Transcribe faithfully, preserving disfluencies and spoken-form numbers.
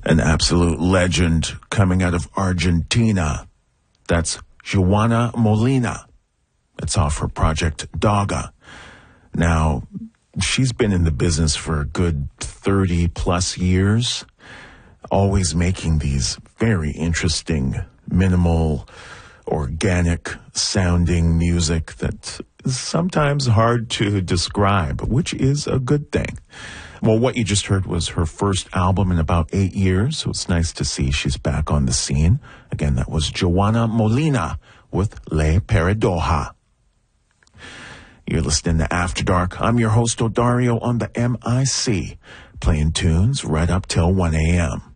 An absolute legend coming out of Argentina. That's Joana Molina. It's off her project Daga. Now, she's been in the business for a good thirty plus years, always making these very interesting, minimal, organic sounding music that is sometimes hard to describe, which is a good thing. Well, what you just heard was her first album in about eight years, so it's nice to see she's back on the scene. Again, that was Joana Molina with Le Paradoja. You're listening to After Dark. I'm your host, Odario, on the M I C, playing tunes right up till one a.m.